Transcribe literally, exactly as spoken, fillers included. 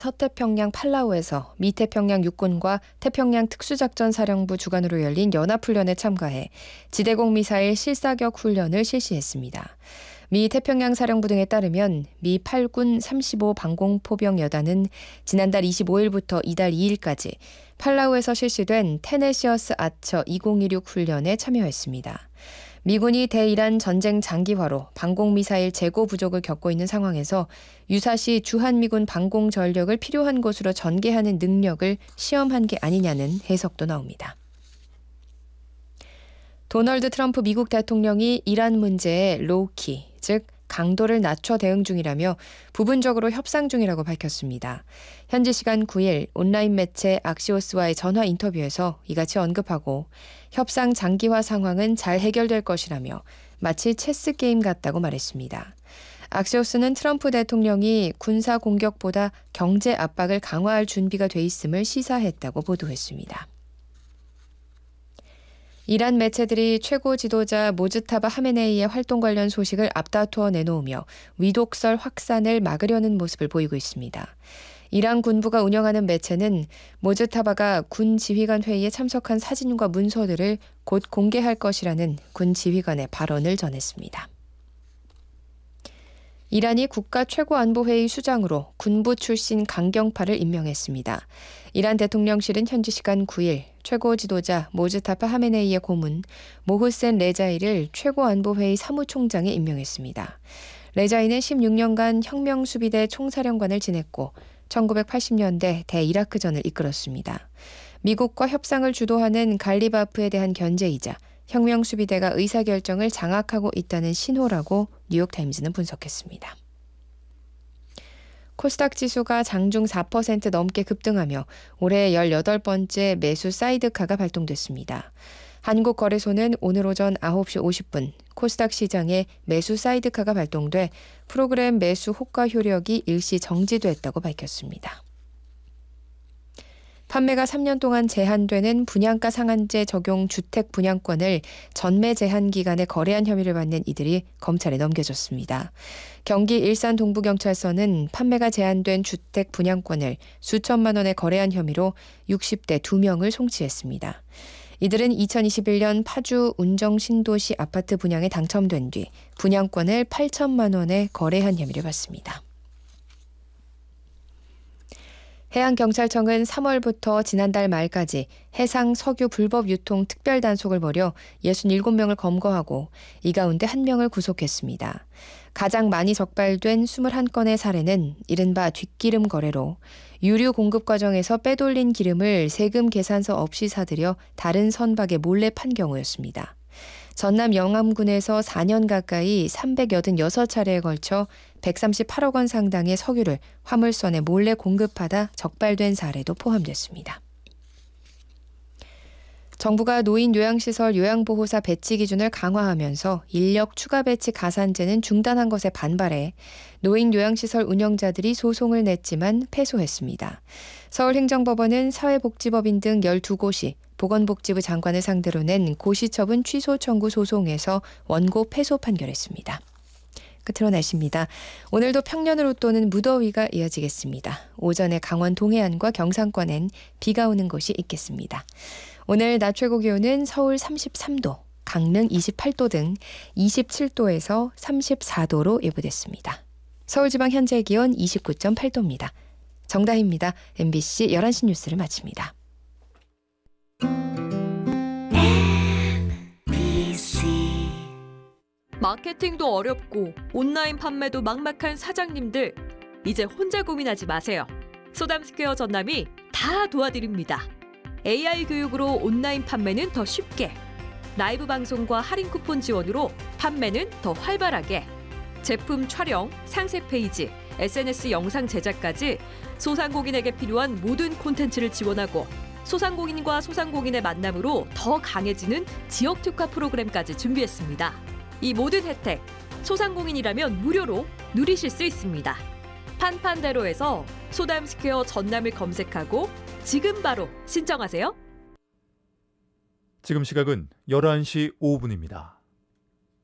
서태평양 팔라우에서 미태평양 육군과 태평양 특수작전사령부 주관으로 열린 연합훈련에 참가해 지대공 미사일 실사격 훈련을 실시했습니다. 미 태평양 사령부 등에 따르면 미 팔 군 삼십오 방공포병 여단은 지난달 이십오일부터 이달 이일까지 팔라우에서 실시된 테네시어스 아처 이천이십육 훈련에 참여했습니다. 미군이 대이란 전쟁 장기화로 방공미사일 재고 부족을 겪고 있는 상황에서 유사시 주한미군 방공 전력을 필요한 곳으로 전개하는 능력을 시험한 게 아니냐는 해석도 나옵니다. 도널드 트럼프 미국 대통령이 이란 문제에 로우키, 즉 강도를 낮춰 대응 중이라며 부분적으로 협상 중이라고 밝혔습니다. 현지 시간 구일 온라인 매체 악시오스와의 전화 인터뷰에서 이같이 언급하고 협상 장기화 상황은 잘 해결될 것이라며 마치 체스 게임 같다고 말했습니다. 악시오스는 트럼프 대통령이 군사 공격보다 경제 압박을 강화할 준비가 돼 있음을 시사했다고 보도했습니다. 이란 매체들이 최고 지도자 모즈타바 하메네이의 활동 관련 소식을 앞다투어 내놓으며 위독설 확산을 막으려는 모습을 보이고 있습니다. 이란 군부가 운영하는 매체는 모즈타바가 군 지휘관 회의에 참석한 사진과 문서들을 곧 공개할 것이라는 군 지휘관의 발언을 전했습니다. 이란이 국가 최고안보회의 수장으로 군부 출신 강경파를 임명했습니다. 이란 대통령실은 현지 시간 구일 최고 지도자 모즈타파 하메네이의 고문 모흐센 레자이를 최고안보회의 사무총장에 임명했습니다. 레자이는 십육년간 혁명수비대 총사령관을 지냈고 천구백팔십년대 대이라크전을 이끌었습니다. 미국과 협상을 주도하는 갈리바프에 대한 견제이자 혁명수비대가 의사결정을 장악하고 있다는 신호라고 뉴욕타임즈는 분석했습니다. 코스닥 지수가 장중 사 퍼센트 넘게 급등하며 올해 열여덟 번째 매수 사이드카가 발동됐습니다. 한국거래소는 오늘 오전 아홉시 오십분 코스닥 시장에 매수 사이드카가 발동돼 프로그램 매수 호가 효력이 일시 정지됐다고 밝혔습니다. 판매가 삼 년 동안 제한되는 분양가 상한제 적용 주택 분양권을 전매 제한 기간에 거래한 혐의를 받는 이들이 검찰에 넘겨졌습니다. 경기 일산 동부경찰서는 판매가 제한된 주택 분양권을 수천만 원에 거래한 혐의로 육십대 두 명을 송치했습니다. 이들은 이천이십일년 파주 운정신도시 아파트 분양에 당첨된 뒤 분양권을 팔천만 원에 거래한 혐의를 받습니다. 해양경찰청은 삼월부터 지난달 말까지 해상 석유 불법 유통 특별단속을 벌여 육십칠 명을 검거하고 이 가운데 한 명을 구속했습니다. 가장 많이 적발된 이십일 건의 사례는 이른바 뒷기름 거래로 유류 공급 과정에서 빼돌린 기름을 세금 계산서 없이 사들여 다른 선박에 몰래 판 경우였습니다. 전남 영암군에서 사 년 가까이 삼백팔십육 차례에 걸쳐 백삼십팔억 원 상당의 석유를 화물선에 몰래 공급하다 적발된 사례도 포함됐습니다. 정부가 노인 요양시설 요양보호사 배치 기준을 강화하면서 인력 추가 배치 가산제는 중단한 것에 반발해 노인 요양시설 운영자들이 소송을 냈지만 패소했습니다. 서울행정법원은 사회복지법인 등 열두 곳이 보건복지부 장관을 상대로 낸 고시처분 취소 청구 소송에서 원고 패소 판결했습니다. 끝으로 날씨입니다. 오늘도 평년으로 또는 무더위가 이어지겠습니다. 오전에 강원 동해안과 경상권엔 비가 오는 곳이 있겠습니다. 오늘 낮 최고 기온은 서울 삼십삼도, 강릉 이십팔도 등 이십칠도에서 삼십사도로 예보됐습니다. 서울지방 현재 기온 이십구 점 팔도입니다. 정다희입니다. 엠비씨 열한시 뉴스를 마칩니다. 마케팅도 어렵고 온라인 판매도 막막한 사장님들, 이제 혼자 고민하지 마세요. 소담스퀘어 전남이 다 도와드립니다. 에이아이 교육으로 온라인 판매는 더 쉽게, 라이브 방송과 할인 쿠폰 지원으로 판매는 더 활발하게, 제품 촬영, 상세 페이지, 에스엔에스 영상 제작까지 소상공인에게 필요한 모든 콘텐츠를 지원하고 소상공인과 소상공인의 만남으로 더 강해지는 지역 특화 프로그램까지 준비했습니다. 이 모든 혜택, 소상공인이라면 무료로 누리실 수 있습니다. 판판대로에서 소담스퀘어 전남을 검색하고 지금 바로 신청하세요. 지금 시각은 열한시 오분입니다.